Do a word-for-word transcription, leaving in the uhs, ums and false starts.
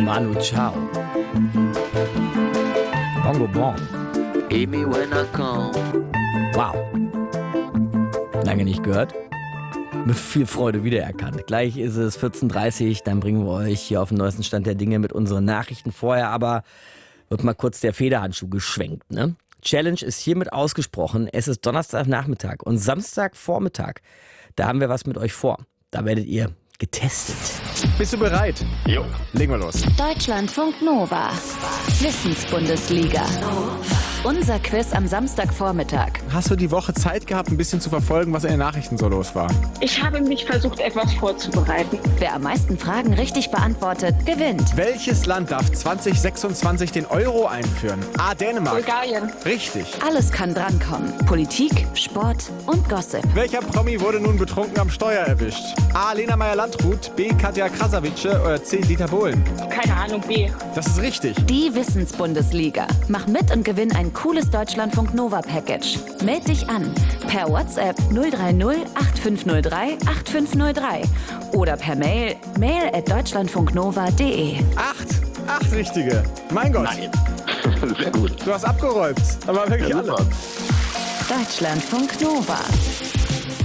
Manu Chao. Bongo Bong. Hear me when I come. Wow. Lange nicht gehört. Mit viel Freude wiedererkannt. Gleich ist es vierzehn Uhr dreißig, dann bringen wir euch hier auf den neuesten Stand der Dinge mit unseren Nachrichten. Vorher aber wird mal kurz der Federhandschuh geschwenkt, ne? Challenge ist hiermit ausgesprochen. Es ist Donnerstagnachmittag und Samstagvormittag. Da haben wir was mit euch vor. Da werdet ihr getestet. Bist du bereit? Jo. Legen wir los. Deutschlandfunk Nova. Wissensbundesliga. Unser Quiz am Samstagvormittag. Hast du die Woche Zeit gehabt, ein bisschen zu verfolgen, was in den Nachrichten so los war? Ich habe mich versucht, etwas vorzubereiten. Wer am meisten Fragen richtig beantwortet, gewinnt. Welches Land darf zwanzig sechsundzwanzig den Euro einführen? A. Dänemark. Bulgarien. Richtig. Alles kann drankommen. Politik, Sport und Gossip. Welcher Promi wurde nun betrunken am Steuer erwischt? A. Lena Meyer-Landrut, B. Katja Krasavice oder C. Dieter Bohlen? Keine Ahnung, B. Das ist richtig. Die Wissensbundesliga. Mach mit und gewinn ein cooles Deutschlandfunk Nova Package. Meld dich an per WhatsApp null drei null acht fünf null drei acht fünf null drei oder per Mail mail at deutschlandfunknova punkt de. Acht. Acht richtige. Mein Gott. Nein. Sehr gut. Du hast abgeräumt. Aber wirklich Ja, alle. super. Deutschlandfunk Nova.